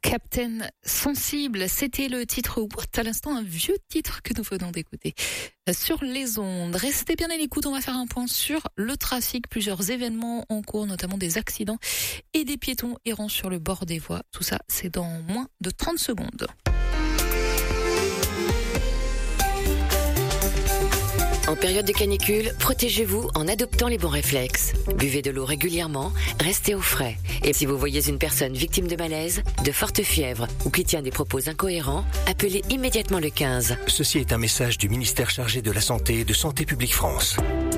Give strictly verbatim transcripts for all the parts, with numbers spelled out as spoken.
Captain Sensible, c'était le titre What, à l'instant un vieux titre que nous venons d'écouter sur les ondes. Restez bien à l'écoute, on va faire un point sur le trafic, plusieurs événements en cours, notamment des accidents et des piétons errant sur le bord des voies. Tout ça, c'est dans moins de trente secondes. En période de canicule, protégez-vous en adoptant les bons réflexes. Buvez de l'eau régulièrement, restez au frais. Et si vous voyez une personne victime de malaise, de forte fièvre ou qui tient des propos incohérents, appelez immédiatement le quinze. Ceci est un message du ministère chargé de la Santé et de Santé publique France.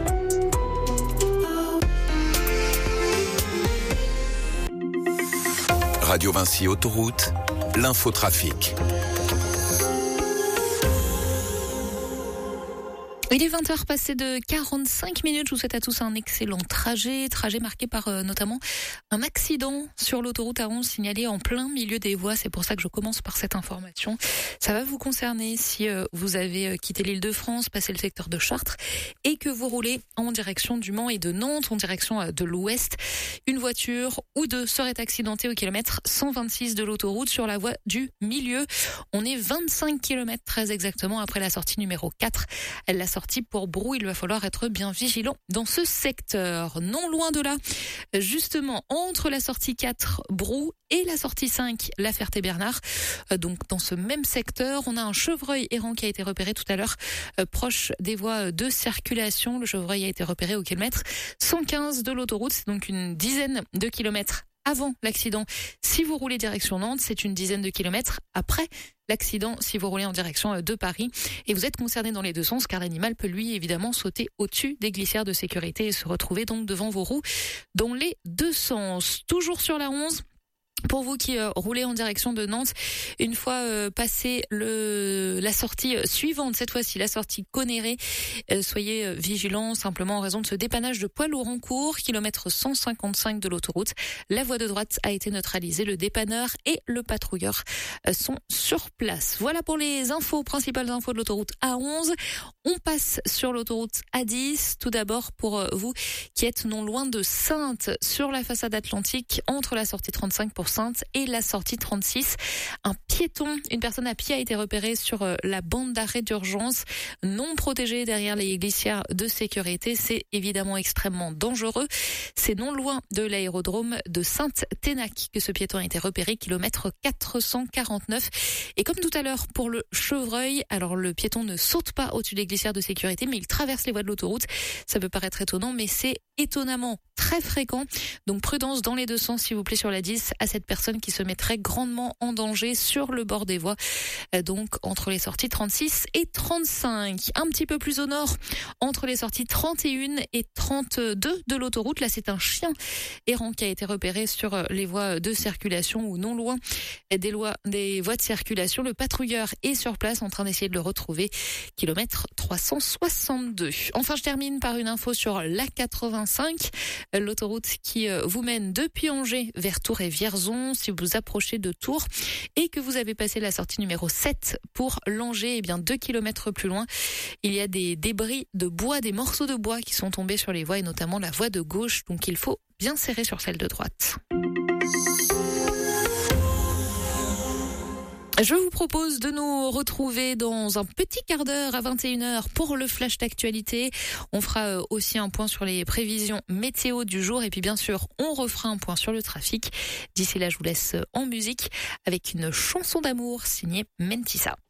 Radio Vinci Autoroute, l'infotrafic. Il est vingt heures passées de quarante-cinq minutes. Je vous souhaite à tous un excellent trajet. Trajet marqué par euh, notamment un accident sur l'autoroute A onze signalé en plein milieu des voies. C'est pour ça que je commence par cette information. Ça va vous concerner si euh, vous avez euh, quitté l'Île-de-France, passé le secteur de Chartres et que vous roulez en direction du Mans et de Nantes, en direction euh, de l'Ouest. Une voiture ou deux serait accidentée au kilomètre cent vingt-six de l'autoroute sur la voie du milieu. On est vingt-cinq kilomètres très exactement après la sortie numéro quatre. La sortie pour Brou, il va falloir être bien vigilant dans ce secteur. Non loin de là, justement, entre la sortie quatre, Brou, et la sortie cinq, La Ferté-Bernard. Donc, dans ce même secteur, on a un chevreuil errant qui a été repéré tout à l'heure, euh, proche des voies de circulation. Le chevreuil a été repéré au kilomètre cent quinze de l'autoroute. C'est donc une dizaine de kilomètres avant l'accident. Si vous roulez direction Nantes, c'est une dizaine de kilomètres après l'accident si vous roulez en direction de Paris. Et vous êtes concerné dans les deux sens car l'animal peut lui évidemment sauter au-dessus des glissières de sécurité et se retrouver donc devant vos roues dans les deux sens. Toujours sur la onze. Pour vous qui euh, roulez en direction de Nantes, une fois euh, passé le la sortie suivante, cette fois-ci la sortie Conéré, euh, soyez euh, vigilants simplement en raison de ce dépannage de poids lourds en cours, kilomètre cent cinquante-cinq de l'autoroute. La voie de droite a été neutralisée, le dépanneur et le patrouilleur euh, sont sur place. Voilà pour les infos, principales infos de l'autoroute A onze. On passe sur l'autoroute A dix. Tout d'abord pour euh, vous qui êtes non loin de Saintes, sur la façade atlantique, entre la sortie trente-cinq pour Saintes et la sortie trente-six. Un piéton, une personne à pied a été repérée sur la bande d'arrêt d'urgence, non protégée derrière les glissières de sécurité. C'est évidemment extrêmement dangereux. C'est non loin de l'aérodrome de Sainte-Ténac que ce piéton a été repéré, kilomètre quatre cent quarante-neuf. Et comme tout à l'heure pour le chevreuil, alors le piéton ne saute pas au-dessus des glissières de sécurité, mais il traverse les voies de l'autoroute. Ça peut paraître étonnant, mais c'est étonnamment très fréquent. Donc prudence dans les deux sens, s'il vous plaît, sur la dix, à cette personne qui se mettrait grandement en danger sur le bord des voies, donc entre les sorties trente-six et trente-cinq. Un petit peu plus au nord, entre les sorties trente et un et trente-deux de l'autoroute, là c'est un chien errant qui a été repéré sur les voies de circulation ou non loin des, lois, des voies de circulation. Le patrouilleur est sur place en train d'essayer de le retrouver, kilomètre trois cent soixante-deux. Enfin, je termine par une info sur l'A quatre-vingt-cinq, l'autoroute qui vous mène depuis Angers vers Tours et Vierzon. Si vous vous approchez de Tours et que vous avez passé la sortie numéro sept pour Langeais, eh bien deux kilomètres plus loin, il y a des débris de bois, des morceaux de bois qui sont tombés sur les voies et notamment la voie de gauche. Donc il faut bien serrer sur celle de droite. Je vous propose de nous retrouver dans un petit quart d'heure à vingt et une heures pour le flash d'actualité. On fera aussi un point sur les prévisions météo du jour et puis bien sûr, on refera un point sur le trafic. D'ici là, je vous laisse en musique avec une chanson d'amour signée Mentissa.